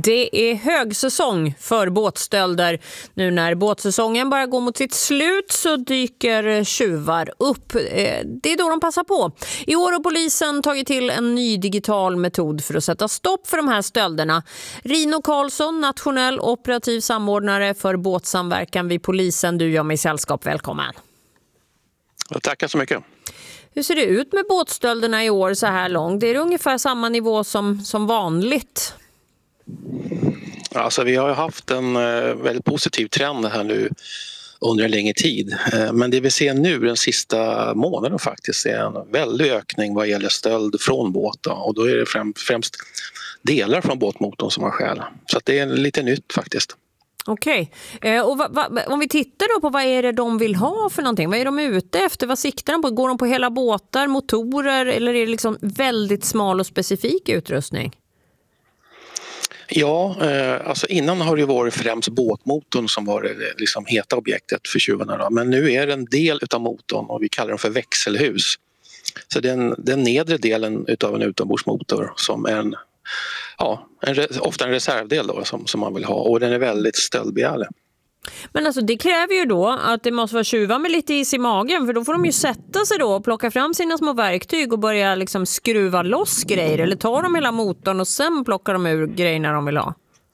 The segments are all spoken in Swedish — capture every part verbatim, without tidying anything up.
Det är högsäsong för båtstölder. Nu när båtsäsongen bara går mot sitt slut så dyker tjuvar upp. Det är då de passar på. I år har polisen tagit till en ny digital metod för att sätta stopp för de här stölderna. Rino Karlsson, nationell operativ samordnare för båtsamverkan vid polisen. Du gör mig sällskap, välkommen. Tackar så mycket. Hur ser det ut med båtstölderna i år så här långt? Det är ungefär samma nivå som, som vanligt. Alltså, vi har haft en väldigt positiv trend här nu under en längre tid. Men det vi ser nu den sista månaden faktiskt är en väldig ökning vad gäller stöld från båten. Och då är det främst delar från båtmotorn som har skäl. Så att det är lite nytt faktiskt. Okej, eh, och va, va, om vi tittar då på vad är det de vill ha för någonting? Vad är de ute efter? Vad siktar de på? Går de på hela båtar, motorer eller är det liksom väldigt smal och specifik utrustning? Ja, eh, alltså innan har det varit främst båtmotorn som var det liksom heta objektet för tjuvarna. Då. Men nu är det en del av motorn och vi kallar den för växelhus. Så den, den nedre delen av en utombordsmotor som är en Ja, en, ofta en reservdel då, som, som man vill ha och den är väldigt stöldbegärlig. Men alltså det kräver ju då att det måste vara tjuvar med lite is i magen för då får de ju sätta sig då och plocka fram sina små verktyg och börja liksom skruva loss grejer eller tar de hela motorn och sen plockar de ur grejerna de vill ha.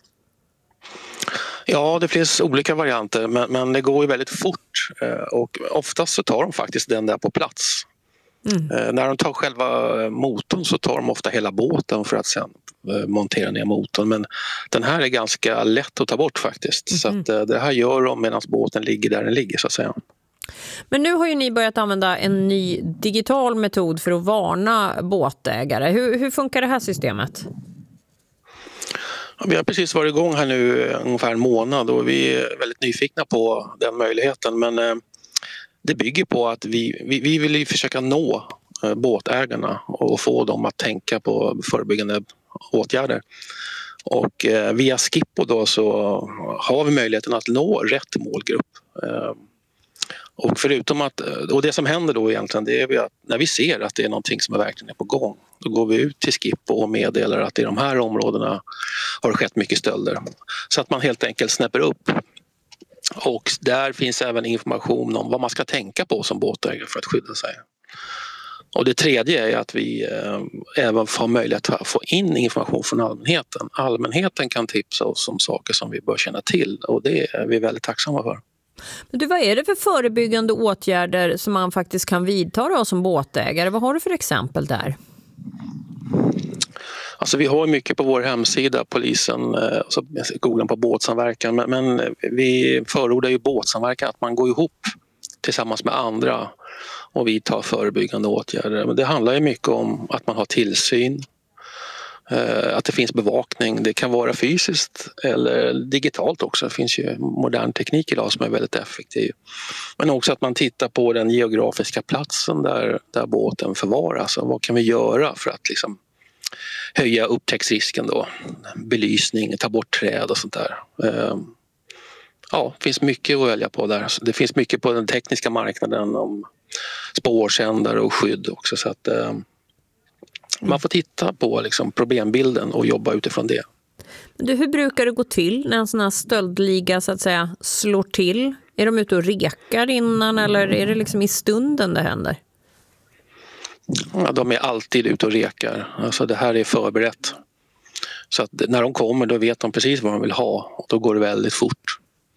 Ja, det finns olika varianter men, men det går ju väldigt fort och oftast så tar de faktiskt den där på plats. Mm. Eh, när de tar själva motorn så tar de ofta hela båten för att sen eh, montera ner motorn. Men den här är ganska lätt att ta bort faktiskt. Mm. Så att, eh, det här gör de medan båten ligger där den ligger så att säga. Men nu har ju ni börjat använda en ny digital metod för att varna båtägare. Hur, hur funkar det här systemet? Ja, vi har precis varit igång här nu ungefär en månad och vi är väldigt nyfikna på den möjligheten. Men eh, det bygger på att vi, vi, vi vill försöka nå båtägarna och få dem att tänka på förebyggande åtgärder. Och eh, via Skippo då så har vi möjligheten att nå rätt målgrupp. Eh, och förutom att, och det som händer då egentligen det är att när vi ser att det är någonting som är verkligen är på gång då går vi ut till Skippo och meddelar att i de här områdena har det skett mycket stölder. Så att man helt enkelt snäpper upp. Och där finns även information om vad man ska tänka på som båtägare för att skydda sig. Och det tredje är att vi eh, även får möjlighet att få in information från allmänheten. Allmänheten kan tipsa oss om saker som vi bör känna till och det är vi väldigt tacksamma för. Men du, vad är det för förebyggande åtgärder som man faktiskt kan vidta då som båtägare? Vad har du för exempel där? Alltså vi har mycket på vår hemsida, polisen, alltså googla på båtsamverkan, men, men vi förordar ju båtsamverkan, att man går ihop tillsammans med andra och vi tar förebyggande åtgärder. Men det handlar ju mycket om att man har tillsyn, att det finns bevakning, det kan vara fysiskt eller digitalt också. Det finns ju modern teknik idag som är väldigt effektiv. Men också att man tittar på den geografiska platsen där, där båten förvaras och vad kan vi göra för att liksom höja upptäcktsrisken då, belysning, ta bort träd och sånt där. Ja, det finns mycket att välja på där. Det finns mycket på den tekniska marknaden om spårsändare och skydd också så att man får titta på liksom problembilden och jobba utifrån det. Men du, hur brukar det gå till när en sån här stöldliga så att säga slår till? Är de ute och rekar innan eller är det liksom i stunden det händer? Ja, de är alltid ute och rekar. Alltså det här är förberett. Så att när de kommer då vet de precis vad de vill ha och då går det väldigt fort.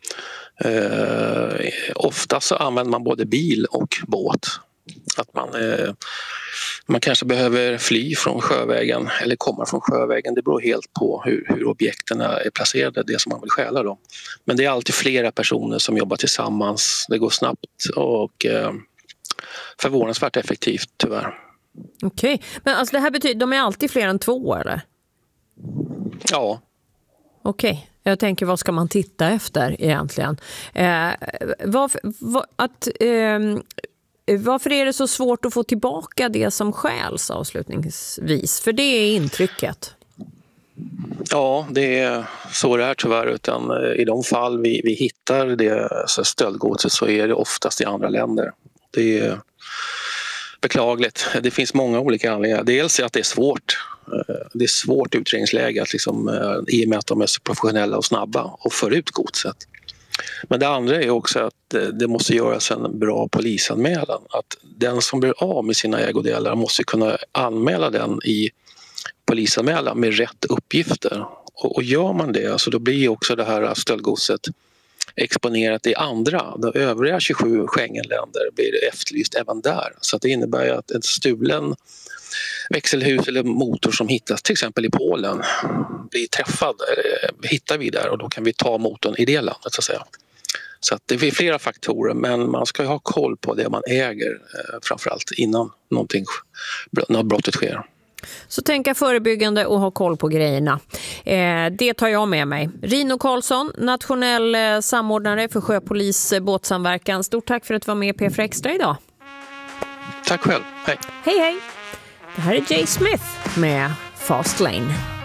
Eh, oftast så använder man både bil och båt. Att man, eh, man kanske behöver fly från sjövägen eller komma från sjövägen. Det beror helt på hur, hur objekten är placerade, det som man vill stjäla då. Men det är alltid flera personer som jobbar tillsammans. Det går snabbt och eh, förvånansvärt effektivt tyvärr. Okej, okay. Men alltså det här betyder, de är alltid fler än två eller? Ja. Okej, okay. Jag tänker vad ska man titta efter egentligen? Eh, varför, var, att, eh, varför är det så svårt att få tillbaka det som stjäls avslutningsvis? För det är intrycket. Ja, det är så det är tyvärr. Utan i de fall vi, vi hittar det alltså stöldgodset så är det oftast i andra länder. Det är beklagligt. Det finns många olika anledningar. Dels är att det är svårt. Det är svårt utredningsläge att liksom, i och med att de är så professionella och snabba och för ut godset. Men det andra är också att det måste göras en bra polisanmälan. Att den som blir av med sina ägodelar måste kunna anmäla den i polisanmälan med rätt uppgifter. Och, och gör man det, alltså då blir också det här stöldgodset exponerat i andra. De övriga tjugosju Schengenländer blir efterlyst även där. Så det innebär att en stulen växelhus eller motor som hittas till exempel i Polen blir träffad, hittar vi där och då kan vi ta motorn i det landet så att säga. Så att det är flera faktorer, men man ska ju ha koll på det man äger framförallt innan någonting, när brottet sker. Så tänka förebyggande och ha koll på grejerna. Eh, det tar jag med mig. Rino Karlsson, nationell eh, samordnare för sjöpolis eh, båtsamverkan. Stort tack för att du var med i P fyra Extra idag. Tack själv. Hej. Hej hej. Det här är Jay Smith med Fast Lane.